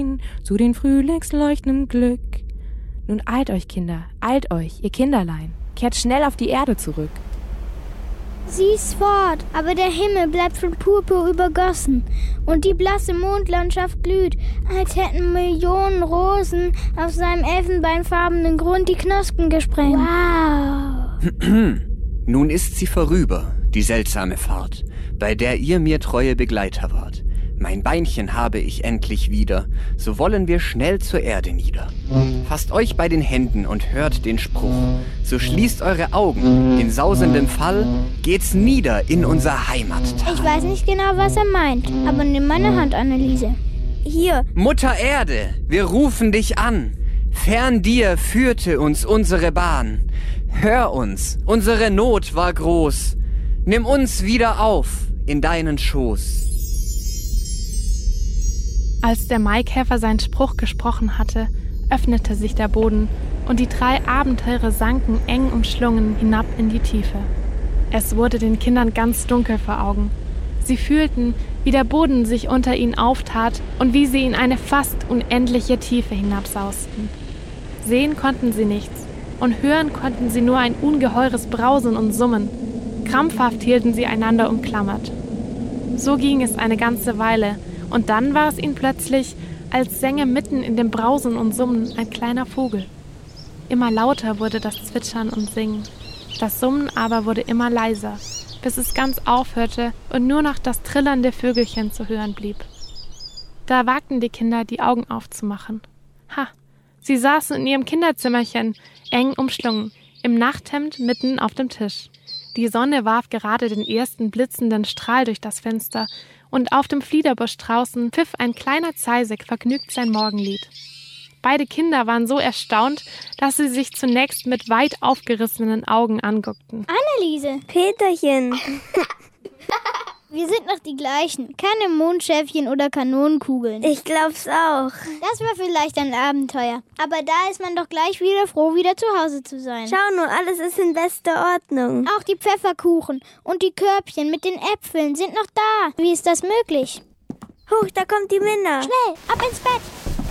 zu den frühlingsleuchtendem Glück. Nun eilt euch, Kinder, eilt euch, ihr Kinderlein, kehrt schnell auf die Erde zurück. Sie ist fort, aber der Himmel bleibt von Purpur übergossen und die blasse Mondlandschaft glüht, als hätten Millionen Rosen auf seinem elfenbeinfarbenen Grund die Knospen gesprengt. Wow! Nun ist sie vorüber, die seltsame Fahrt, bei der ihr mir treue Begleiter wart. Mein Beinchen habe ich endlich wieder, so wollen wir schnell zur Erde nieder. Fasst euch bei den Händen und hört den Spruch, so schließt eure Augen, in sausendem Fall geht's nieder in unser Heimattal. Ich weiß nicht genau, was er meint, aber nimm meine Hand, Anneliese. Hier. Mutter Erde, wir rufen dich an. Fern dir führte uns unsere Bahn. Hör uns, unsere Not war groß. Nimm uns wieder auf in deinen Schoß. Als der Maikäfer seinen Spruch gesprochen hatte, öffnete sich der Boden und die 3 Abenteurer sanken eng umschlungen hinab in die Tiefe. Es wurde den Kindern ganz dunkel vor Augen. Sie fühlten, wie der Boden sich unter ihnen auftat und wie sie in eine fast unendliche Tiefe hinabsausten. Sehen konnten sie nichts und hören konnten sie nur ein ungeheures Brausen und Summen. Krampfhaft hielten sie einander umklammert. So ging es eine ganze Weile, und dann war es ihnen plötzlich, als sänge mitten in dem Brausen und Summen ein kleiner Vogel. Immer lauter wurde das Zwitschern und Singen. Das Summen aber wurde immer leiser, bis es ganz aufhörte und nur noch das trillernde Vögelchen zu hören blieb. Da wagten die Kinder, die Augen aufzumachen. Ha! Sie saßen in ihrem Kinderzimmerchen, eng umschlungen, im Nachthemd mitten auf dem Tisch. Die Sonne warf gerade den ersten blitzenden Strahl durch das Fenster und auf dem Fliederbusch draußen pfiff ein kleiner Zeisig vergnügt sein Morgenlied. Beide Kinder waren so erstaunt, dass sie sich zunächst mit weit aufgerissenen Augen anguckten. Anneliese. Peterchen. Wir sind noch die gleichen. Keine Mondschäfchen oder Kanonenkugeln. Ich glaub's auch. Das war vielleicht ein Abenteuer. Aber da ist man doch gleich wieder froh, wieder zu Hause zu sein. Schau nur, alles ist in bester Ordnung. Auch die Pfefferkuchen und die Körbchen mit den Äpfeln sind noch da. Wie ist das möglich? Huch, da kommt die Minna. Schnell, ab ins Bett.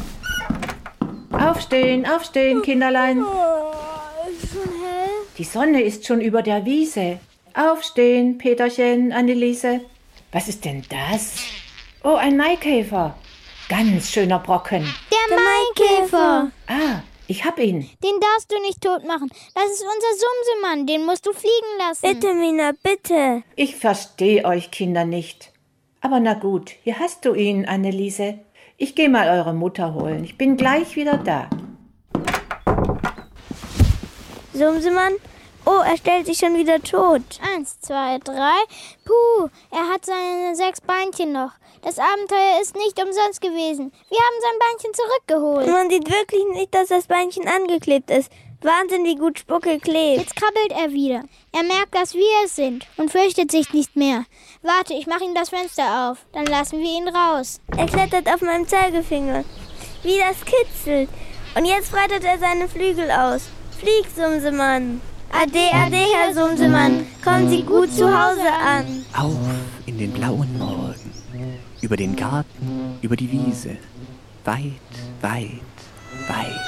Aufstehen, aufstehen, Kinderlein. Oh, ist schon hell. Die Sonne ist schon über der Wiese. Aufstehen, Peterchen, Anneliese. Was ist denn das? Oh, ein Maikäfer. Ganz schöner Brocken. Der Maikäfer. Ah, ich hab ihn. Den darfst du nicht tot machen. Das ist unser Sumsemann. Den musst du fliegen lassen. Bitte, Minna, bitte. Ich verstehe euch Kinder nicht. Aber na gut, hier hast du ihn, Anneliese. Ich gehe mal eure Mutter holen. Ich bin gleich wieder da. Sumsemann? Oh, er stellt sich schon wieder tot. 1, 2, 3. Puh, er hat seine 6 Beinchen noch. Das Abenteuer ist nicht umsonst gewesen. Wir haben sein Beinchen zurückgeholt. Man sieht wirklich nicht, dass das Beinchen angeklebt ist. Wahnsinn, wie gut Spucke klebt. Jetzt krabbelt er wieder. Er merkt, dass wir es sind und fürchtet sich nicht mehr. Warte, ich mache ihm das Fenster auf. Dann lassen wir ihn raus. Er klettert auf meinem Zeigefinger. Wie das kitzelt. Und jetzt breitet er seine Flügel aus. Flieg, Sumsemann. Ade, ade, Herr Sumsemann. Kommen Sie gut zu Hause an. Auf in den blauen Morgen, über den Garten, über die Wiese, weit, weit, weit.